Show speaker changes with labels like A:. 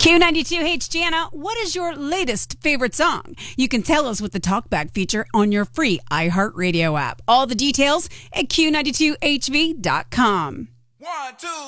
A: Q92, hey, it's Jana. What is your latest favorite song? You can tell us with the TalkBack feature on your free iHeartRadio app. All the details at Q92HV.com.
B: 1, 2